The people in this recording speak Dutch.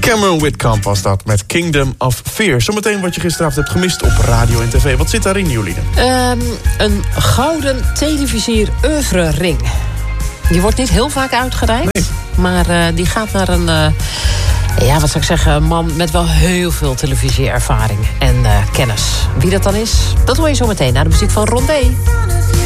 Cameron Whitcomb was dat, met Kingdom of Fear. Zometeen wat je gisteravond hebt gemist op radio en tv. Wat zit daarin, Jolien? Een gouden televisier oeuvre ring. Die wordt niet heel vaak uitgereikt. Nee. Maar die gaat naar een... wat zou ik zeggen, een man met wel heel veel televisieervaring en kennis. Wie dat dan is, dat hoor je zo meteen naar de muziek van Rondé.